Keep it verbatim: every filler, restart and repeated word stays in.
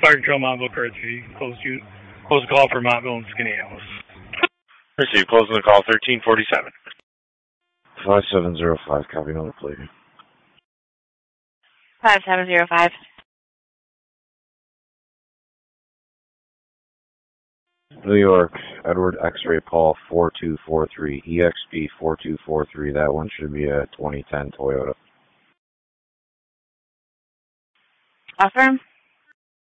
Fire Control Montville, courtesy. Close, you, close the call for Montville and Skinny House. Receive. Closing the call, thirteen forty-seven. five seven zero five, copy number, please. five seven zero five. New York, Edward X-Ray Paul four two four three, E X P four two four three. That one should be a twenty ten Toyota. Affirm.